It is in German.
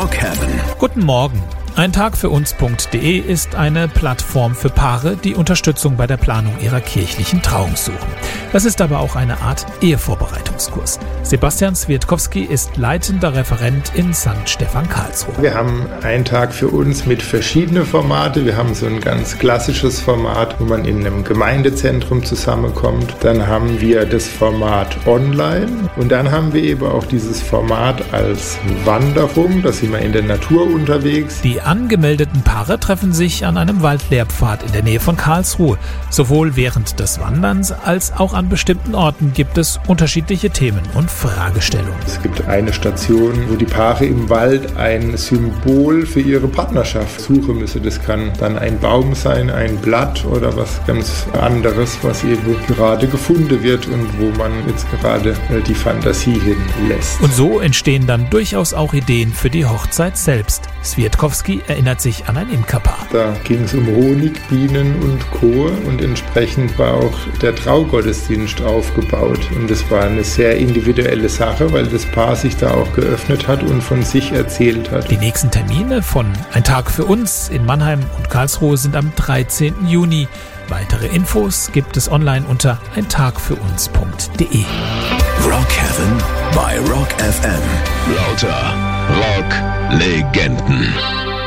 Rockhaven. Guten Morgen. Eintagfüruns.de ist eine Plattform für Paare, die Unterstützung bei der Planung ihrer kirchlichen Trauung suchen. Das ist aber auch eine Art Ehevorbereitungskurs. Sebastian Swiertkowski ist leitender Referent in St. Stephan Karlsruhe. Wir haben einen Tag für uns mit verschiedenen Formaten. Wir haben so ein ganz klassisches Format, wo man in einem Gemeindezentrum zusammenkommt. Dann haben wir das Format online und dann haben wir eben auch dieses Format als Wanderung. Da sind wir in der Natur unterwegs. Die angemeldeten Paare treffen sich an einem Waldlehrpfad in der Nähe von Karlsruhe. Sowohl während des Wanderns als auch an bestimmten Orten gibt es unterschiedliche Themen und Fragestellungen. Es gibt eine Station, wo die Paare im Wald ein Symbol für ihre Partnerschaft suchen müssen. Das kann dann ein Baum sein, ein Blatt oder was ganz anderes, was eben gerade gefunden wird und wo man jetzt gerade die Fantasie hinlässt. Und so entstehen dann durchaus auch Ideen für die Hochzeit selbst. Swiertkowski erinnert sich an ein Imkerpaar. Da ging es um Honig, Bienen und Co. und entsprechend war auch der Traugottesdienst aufgebaut. Und das war eine sehr individuelle Sache, weil das Paar sich da auch geöffnet hat und von sich erzählt hat. Die nächsten Termine von Ein Tag für uns in Mannheim und Karlsruhe sind am 13. Juni. Weitere Infos gibt es online unter eintagfüruns.de. Rockhaven bei Rock FM. Lauter Rock-Legenden.